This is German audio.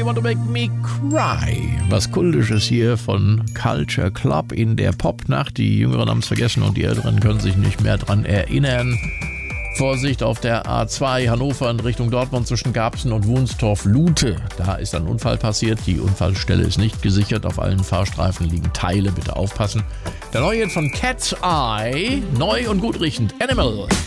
Want to Make Me Cry. Was Kultisches hier von Culture Club in der Popnacht. Die Jüngeren haben es vergessen und die Älteren können sich nicht mehr dran erinnern. Vorsicht auf der A2 Hannover in Richtung Dortmund zwischen Garbsen und Wunstorf-Lute. Da ist ein Unfall passiert. Die Unfallstelle ist nicht gesichert. Auf allen Fahrstreifen liegen Teile. Bitte aufpassen. Der neue Hit von Cat's Eye. Neu und gut riechend. Animal.